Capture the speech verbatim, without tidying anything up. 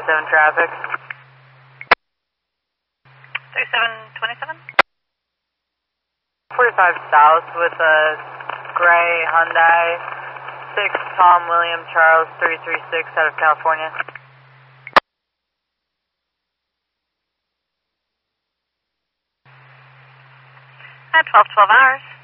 twenty-seven traffic. thirty-seven twenty-seven? forty-five south with a gray Hyundai, six Tom William Charles three three six out of California. At twelve twelve hours.